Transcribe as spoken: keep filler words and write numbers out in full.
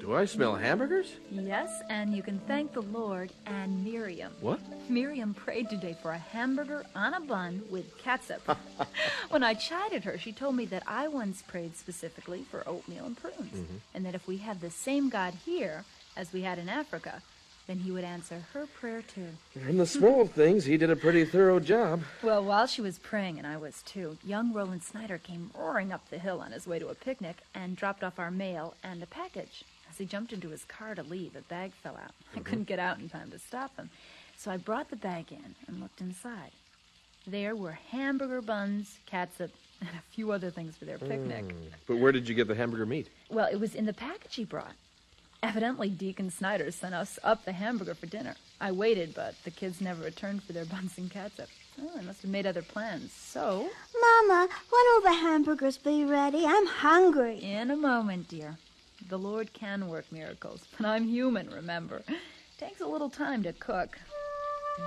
Do I smell hamburgers? Yes, and you can thank the Lord and Miriam. What? Miriam prayed today for a hamburger on a bun with catsup. When I chided her, she told me that I once prayed specifically for oatmeal and prunes, mm-hmm. and that if we had the same God here as we had in Africa, then he would answer her prayer too. From the small things, he did a pretty thorough job. Well, while she was praying, and I was too, young Roland Snyder came roaring up the hill on his way to a picnic and dropped off our mail and a package. As he jumped into his car to leave, a bag fell out. I couldn't get out in time to stop him, so I brought the bag in and looked inside. There were hamburger buns, catsup, and a few other things for their picnic. Mm. But where did you get the hamburger meat? Well, it was in the package he brought. Evidently, Deacon Snyder sent us up the hamburger for dinner. I waited, but the kids never returned for their buns and catsup. Oh, I must have made other plans, so... Mama, when will the hamburgers be ready? I'm hungry. In a moment, dear. The Lord can work miracles, but I'm human, remember. Takes a little time to cook.